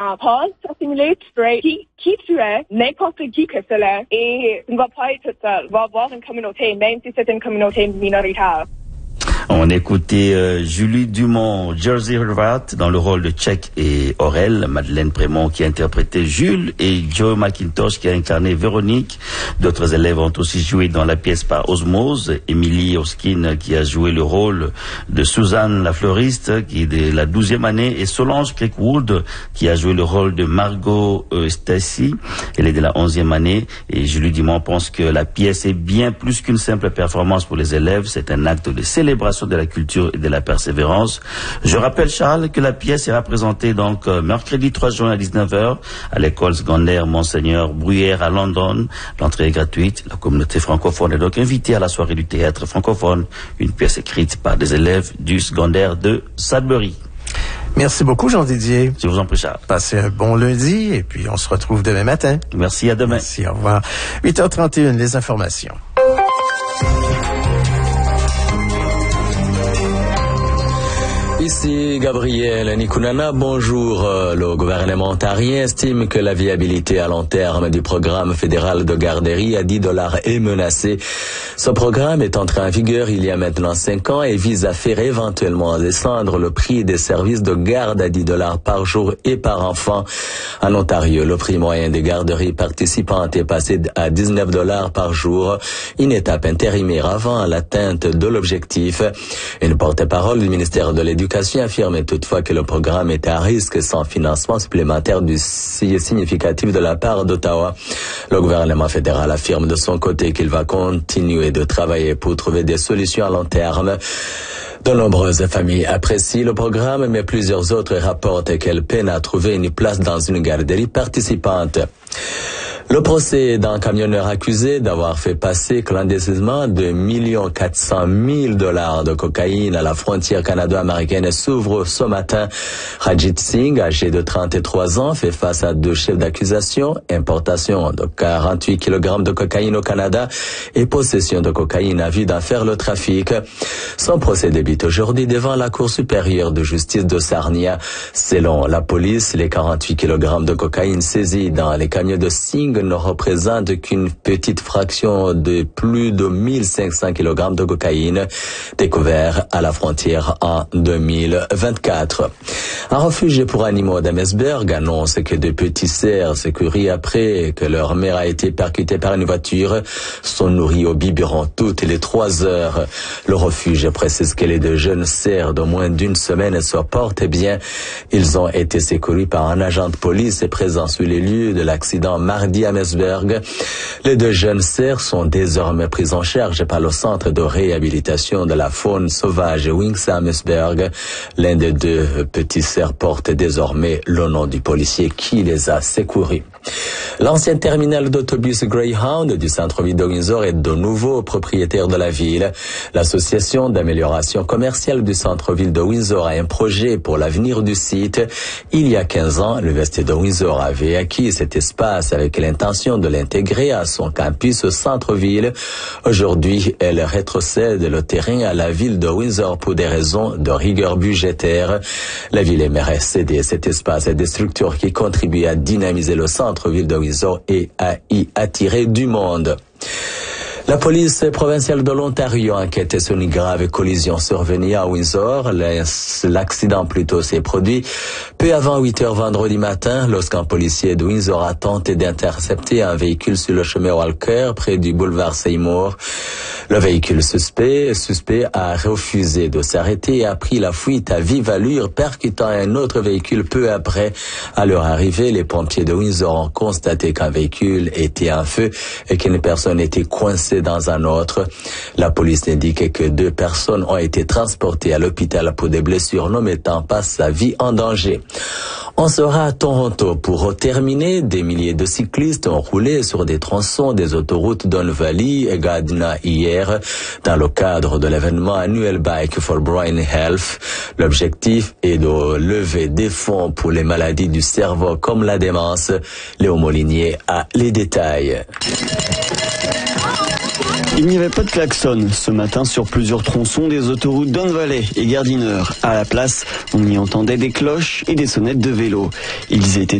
en pause, stimuler, tu peux être qui tu es, n'importe qui que cela, et tu ne vas pas être tout seul. Tu vas avoir une communauté, même si c'est une communauté minoritaire. On écoutait Julie Dumont, Jersey Horvath dans le rôle de Tchèque et Aurel, Madeleine Prémont qui a interprété Jules et Joe McIntosh qui a incarné Véronique. D'autres élèves ont aussi joué dans la pièce par osmose. Emily Hoskin qui a joué le rôle de Suzanne la fleuriste qui est de la 12e année et Solange Crickwood qui a joué le rôle de Margot Stacy. Elle est de la 11e année et Julie Dumont pense que la pièce est bien plus qu'une simple performance pour les élèves. C'est un acte de célébration de la culture et de la persévérance. Je rappelle, Charles, que la pièce est représentée donc mercredi 3 juin à 19h à l'école secondaire Monseigneur Bruyère à London. L'entrée est gratuite. La communauté francophone est donc invitée à la soirée du théâtre francophone, une pièce écrite par des élèves du secondaire de Sudbury. Merci beaucoup, Jean-Didier. Je vous en prie, Charles. Passez un bon lundi et puis on se retrouve demain matin. Merci, à demain. Merci, au revoir. 8h31, les informations. Ici Gabriel Nikunana, bonjour. Le gouvernement ontarien estime que la viabilité à long terme du programme fédéral de garderie à $10 est menacée. Ce programme est entré en vigueur il y a maintenant 5 ans et vise à faire éventuellement descendre le prix des services de garde à $10 par jour et par enfant. En Ontario, le prix moyen des garderies participantes est passé à $19 par jour, une étape intérimaire avant l'atteinte de l'objectif. Une porte-parole du ministère de l'Éducation affirme toutefois que le programme est à risque sans financement supplémentaire significatif de la part d'Ottawa. Le gouvernement fédéral affirme de son côté qu'il va continuer de travailler pour trouver des solutions à long terme. De nombreuses familles apprécient le programme, mais plusieurs autres rapportent qu'elles peinent à trouver une place dans une garderie participante. Le procès d'un camionneur accusé d'avoir fait passer clandestinement $2 400 000 de cocaïne à la frontière canado-américaine s'ouvre ce matin. Rajit Singh, âgé de 33 ans, fait face à 2 chefs d'accusation, importation de 48 kg de cocaïne au Canada et possession de cocaïne à vue d'en faire le trafic. Son procès débute aujourd'hui devant la Cour supérieure de justice de Sarnia. Selon la police, les 48 kg de cocaïne saisis dans les camions de Singh ne représente qu'une petite fraction de plus de 1500 kg de cocaïne découvert à la frontière en 2024. Un refuge pour animaux d'Amesberg annonce que 2 petits cerfs secourus après que leur mère a été percutée par une voiture sont nourris au biberon toutes les 3 heures. Le refuge précise que les 2 jeunes cerfs de moins d'1 semaine se portent bien. Ils ont été secourus par un agent de police présent sur les lieux de l'accident mardi à Amesberg. Les 2 jeunes cerfs sont désormais pris en charge par le centre de réhabilitation de la faune sauvage Wings à Amesberg. L'un des 2 petits cerfs porte désormais le nom du policier qui les a secourus. L'ancien terminal d'autobus Greyhound du centre-ville de Windsor est de nouveau propriétaire de la ville. L'association d'amélioration commerciale du centre-ville de Windsor a un projet pour l'avenir du site. Il y a 15 ans, l'Université de Windsor avait acquis cet espace avec l'intention de l'intégrer à son campus au centre-ville. Aujourd'hui, elle rétrocède le terrain à la ville de Windsor pour des raisons de rigueur budgétaire. La ville aimerait céder cet espace à des structures qui contribuent à dynamiser le centre-ville de Windsor et à y attirer du monde. La police provinciale de l'Ontario enquête sur une grave collision survenue à Windsor. L'accident plutôt s'est produit peu avant 8h vendredi matin lorsqu'un policier de Windsor a tenté d'intercepter un véhicule sur le chemin Walker près du boulevard Seymour. Le véhicule suspect a refusé de s'arrêter et a pris la fuite à vive allure, percutant un autre véhicule peu après. À leur arrivée, les pompiers de Windsor ont constaté qu'un véhicule était en feu et qu'une personne était coincée dans un autre. La police indique que 2 personnes ont été transportées à l'hôpital pour des blessures ne mettant pas sa vie en danger. On sera à Toronto pour terminer. Des milliers de cyclistes ont roulé sur des tronçons des autoroutes Don Valley et Gardiner hier dans le cadre de l'événement annuel Bike for Brain Health. L'objectif est de lever des fonds pour les maladies du cerveau comme la démence. Léo Molinier a les détails. Il n'y avait pas de klaxon ce matin sur plusieurs tronçons des autoroutes Don Valley et Gardiner. À la place, on y entendait des cloches et des sonnettes de vélo. Ils étaient